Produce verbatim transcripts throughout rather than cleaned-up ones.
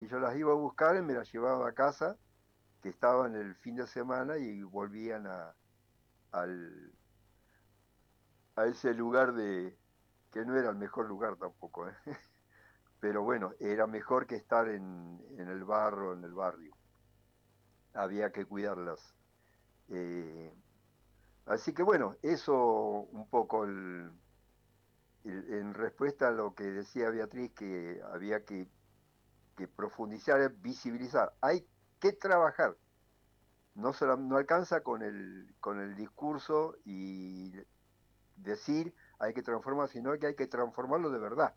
y yo las iba a buscar y me las llevaba a casa, que estaban el fin de semana y volvían a, al, a ese lugar de, que no era el mejor lugar tampoco, ¿eh? Pero bueno, era mejor que estar en, en el barro, en el barrio. Había que cuidarlas. Eh, así que bueno, eso un poco el, el- en respuesta a lo que decía Beatriz, que había que, que profundizar, visibilizar. Hay que trabajar. No, solo, no alcanza con el, con el discurso y decir hay que transformar, sino que hay que transformarlo de verdad.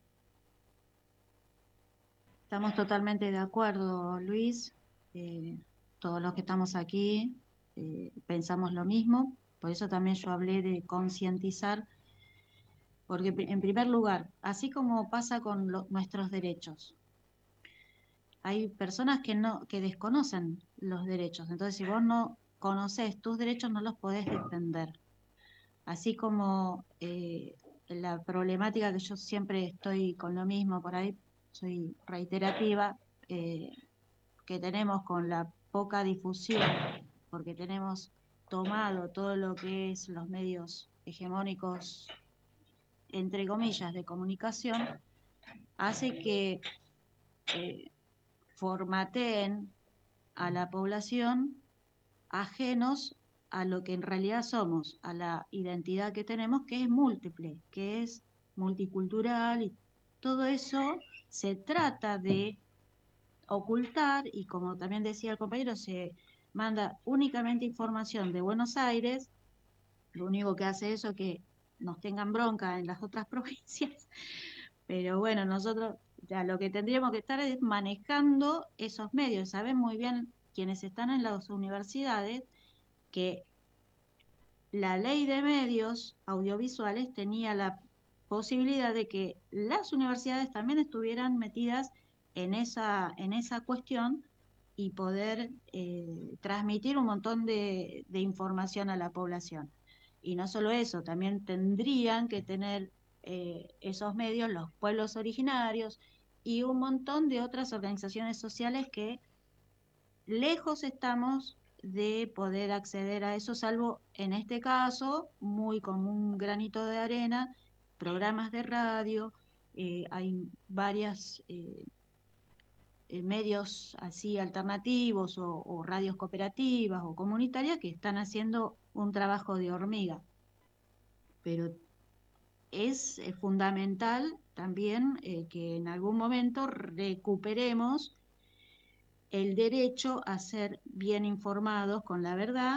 Estamos totalmente de acuerdo, Luis. Eh, todos los que estamos aquí eh, pensamos lo mismo. Por eso también yo hablé de concientizar, porque pri- en primer lugar, así como pasa con lo- nuestros derechos, hay personas que no, que desconocen los derechos. Entonces, si vos no conoces tus derechos, no los podés defender. Así como eh, la problemática que yo siempre estoy con lo mismo, por ahí soy reiterativa, eh, que tenemos con la poca difusión, porque tenemos tomado todo lo que es los medios hegemónicos, entre comillas, de comunicación, hace que eh, formateen a la población ajenos a lo que en realidad somos, a la identidad que tenemos, que es múltiple, que es multicultural, y todo eso se trata de ocultar, y como también decía el compañero, se manda únicamente información de Buenos Aires. Lo único que hace eso es que nos tengan bronca en las otras provincias, pero bueno, nosotros ya lo que tendríamos que estar es manejando esos medios. Saben muy bien quienes están en las universidades que la ley de medios audiovisuales tenía la posibilidad de que las universidades también estuvieran metidas en esa, en esa cuestión, y poder eh, transmitir un montón de, de información a la población. Y no solo eso, también tendrían que tener eh, esos medios los pueblos originarios y un montón de otras organizaciones sociales que lejos estamos de poder acceder a eso, salvo en este caso, muy como un granito de arena, programas de radio. Eh, hay varias eh, eh, medios así alternativos, o, o radios cooperativas o comunitarias, que están haciendo un trabajo de hormiga, pero es eh, fundamental también eh, que en algún momento recuperemos el derecho a ser bien informados con la verdad,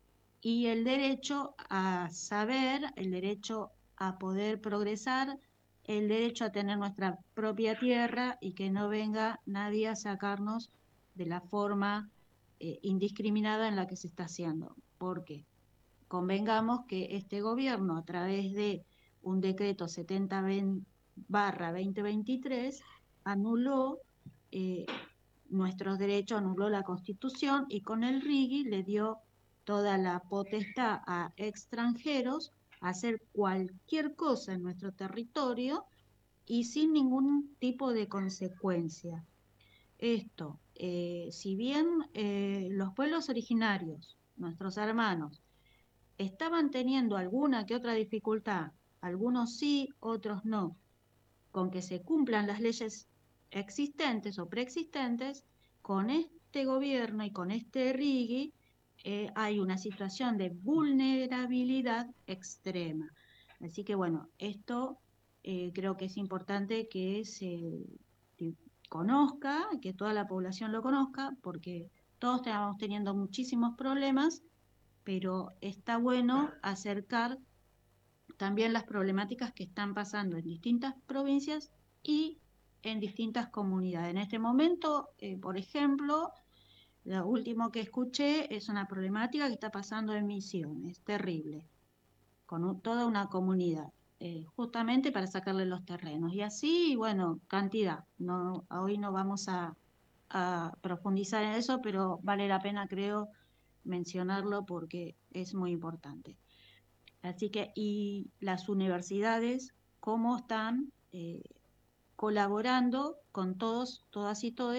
y el derecho a saber, el derecho a poder progresar, el derecho a tener nuestra propia tierra, y que no venga nadie a sacarnos de la forma eh, indiscriminada en la que se está haciendo. Porque convengamos que este gobierno, a través de un decreto setenta barra dos mil veintitrés, anuló eh, nuestros derechos, anuló la Constitución, y con el RIGI le dio toda la potestad a extranjeros a hacer cualquier cosa en nuestro territorio y sin ningún tipo de consecuencia. Esto, eh, si bien eh, los pueblos originarios, nuestros hermanos, estaban teniendo alguna que otra dificultad, algunos sí, otros no, con que se cumplan las leyes existentes o preexistentes, con este gobierno y con este RIGI eh, hay una situación de vulnerabilidad extrema. Así que bueno, esto eh, creo que es importante que se conozca, que toda la población lo conozca, porque todos estamos teniendo muchísimos problemas, pero está bueno acercar también las problemáticas que están pasando en distintas provincias y en distintas comunidades. En este momento, eh, por ejemplo, lo último que escuché es una problemática que está pasando en Misiones, terrible, con un- toda una comunidad, eh, justamente para sacarle los terrenos. Y así, bueno, cantidad. No, hoy no vamos a, a profundizar en eso, pero vale la pena, creo, mencionarlo porque es muy importante. Así que, y las universidades, cómo están eh, colaborando con todos, todas y todos